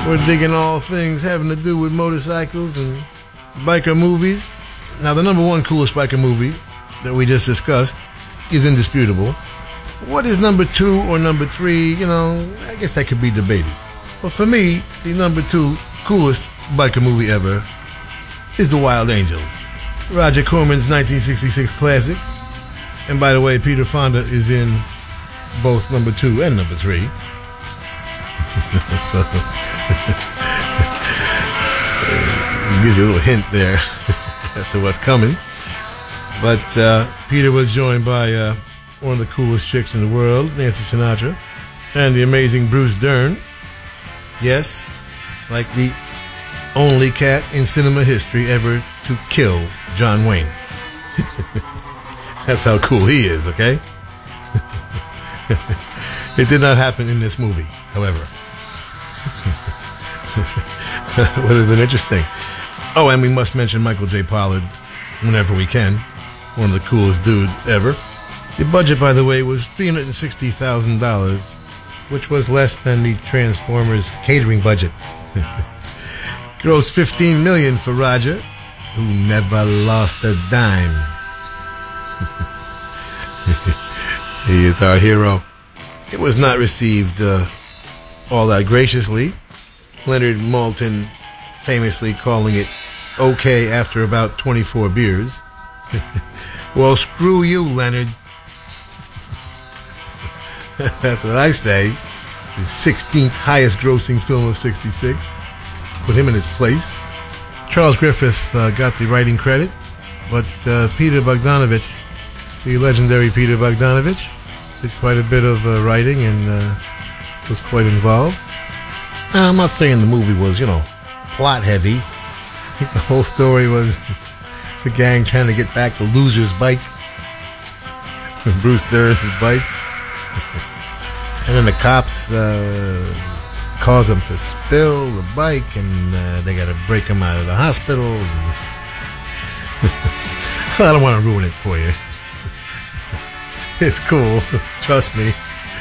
We're digging all things having to do with motorcycles and biker movies. Now, the number one coolest biker movie that we just discussed is indisputable. What is number two or number three? You know, I guess that could be debated. But for me, the number two coolest biker movie ever is The Wild Angels, Roger Corman's 1966 classic. And by the way, Peter Fonda is in both number two and number three. So, gives you a little hint there as to what's coming. But Peter was joined by one of the coolest chicks in the world, Nancy Sinatra, and the amazing Bruce Dern. Yes, like the only cat in cinema history ever to kill John Wayne. That's how cool he is, okay? It did not happen in this movie, however. Would have been interesting. Oh, and we must mention Michael J. Pollard whenever we can. One of the coolest dudes ever. The budget, by the way, was $360,000, which was less than the Transformers catering budget. Grossed $15 million for Roger, who never lost a dime. He is our hero. It was not received all that graciously. Leonard Maltin famously calling it okay after about 24 beers. Well, screw you, Leonard. That's what I say. The 16th highest grossing film of 66. Put him in his place. Charles Griffith got the writing credit, but Peter Bogdanovich, the legendary Peter Bogdanovich, did quite a bit of writing and was quite involved. I'm not saying the movie was, plot heavy. I think the whole story was the gang trying to get back the loser's bike, Bruce Dern's bike. And then the cops cause them to spill the bike, and they got to break him out of the hospital. I don't want to ruin it for you. It's cool, trust me.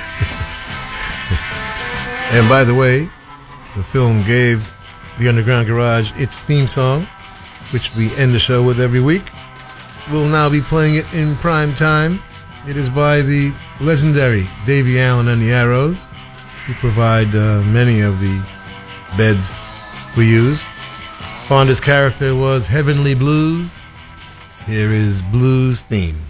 And by the way, the film gave the Underground Garage its theme song, which we end the show with every week. We'll now be playing it in prime time. It is by the legendary Davy Allen and the Arrows, who provide many of the beds we use. Fonda's character was Heavenly Blues. Here is Blues Theme.